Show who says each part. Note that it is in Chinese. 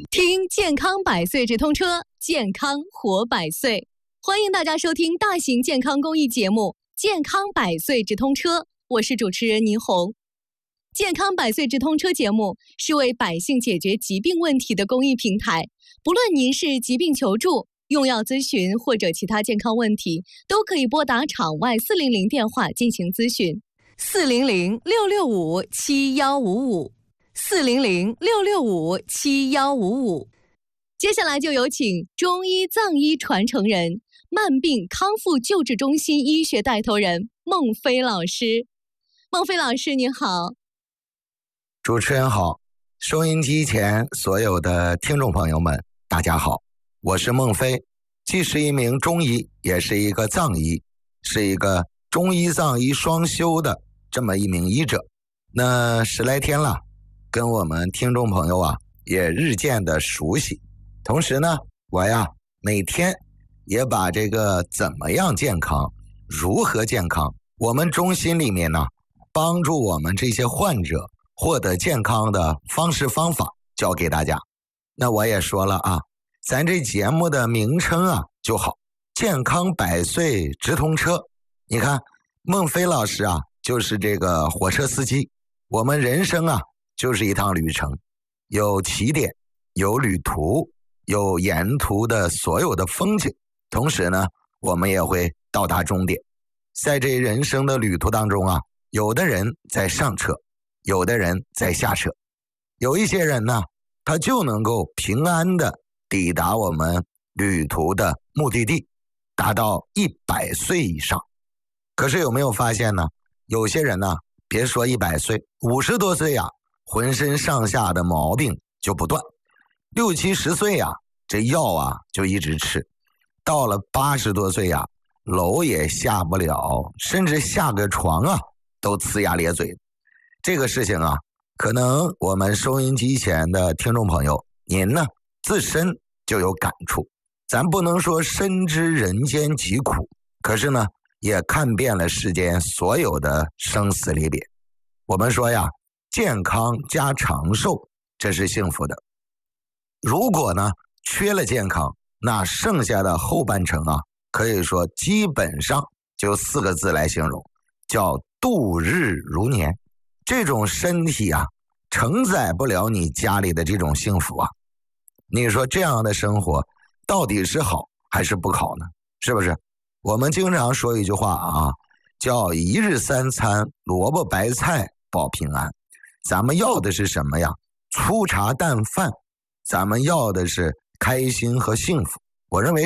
Speaker 1: 听健康百岁直通车，健康活百岁。欢迎大家收听大型健康公益节目《健康百岁直通车》，我是主持人倪虹。健康百岁直通车节目是为百姓解决疾病问题的公益平台，不论您是疾病求助、用药咨询或者其他健康问题，都可以拨打场外400电话进行咨询，400-665-7155，400-665-7155。接下来就有请中医藏医传承人、慢病康复救治中心医学带头人孟飞老师。孟飞老师您好。
Speaker 2: 主持人好，收音机前所有的听众朋友们大家好，我是孟飞，既是一名中医，也是一个藏医，是一个中医藏医双修的这么一名医者。那10来天了，跟我们听众朋友也日渐的熟悉。同时呢，我每天也把这个怎么样健康、如何健康，我们中心里面呢，帮助我们这些患者获得健康的方式方法教给大家。那我也说了咱这节目的名称就好，健康百岁直通车。你看孟飞老师就是这个火车司机，我们人生就是一趟旅程，有起点，有旅途，有沿途的所有的风景，同时呢我们也会到达终点。在这人生的旅途当中有的人在上车，有的人在下车，有一些人呢他就能够平安的抵达我们旅途的目的地，达到100岁以上。可是有没有发现呢，有些人呢别说100岁，50多岁浑身上下的毛病就不断，60、70岁这药就一直吃，到了80多岁楼也下不了，甚至下个床都呲牙咧嘴。这个事情可能我们收音机前的听众朋友您呢自身就有感触。咱不能说深知人间疾苦，可是呢也看遍了世间所有的生死离别。我们说健康加长寿，这是幸福的。如果呢缺了健康，那剩下的后半程可以说基本上就4个字来形容，叫度日如年。这种身体承载不了你家里的这种幸福你说这样的生活到底是好还是不好呢？是不是？我们经常说一句话叫一日3餐萝卜白菜保平安。咱们要的是什么呀？粗茶淡饭，咱们要的是开心和幸福。我认为